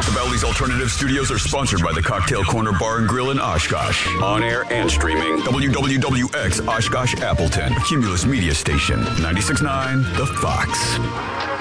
The Bally's Alternative Studios are sponsored by the Cocktail Corner Bar and Grill in Oshkosh. On air and streaming. WWWX Oshkosh Appleton. Cumulus Media Station. 96.9 The Fox.